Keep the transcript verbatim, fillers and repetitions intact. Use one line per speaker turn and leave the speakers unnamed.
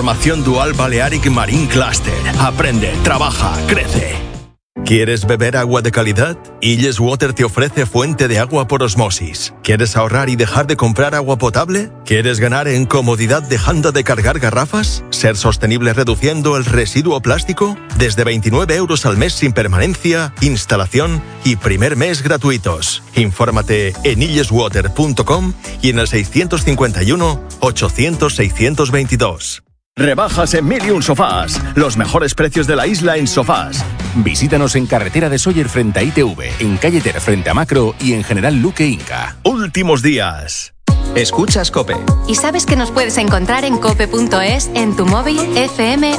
Formación Dual Balearic Marine Cluster. Aprende, trabaja, crece. ¿Quieres beber agua de calidad? Illes Water te ofrece fuente de agua por osmosis. ¿Quieres ahorrar y dejar de comprar agua potable? ¿Quieres ganar en comodidad dejando de cargar garrafas? ¿Ser sostenible reduciendo el residuo plástico? Desde veintinueve euros al mes sin permanencia, instalación y primer mes gratuitos. Infórmate en illeswater punto com y en el seiscientos cincuenta y uno, ochocientos, seiscientos veintidós.
Rebajas en Mil y Un Sofás. Los mejores precios de la isla en sofás.
Visítanos en Carretera de Sóller frente a I T V, en Calle Ter frente a Macro y en General Luque Inca.
Últimos días.
Escuchas COPE.
¿Y sabes que nos puedes encontrar en cope punto es, en tu móvil, F M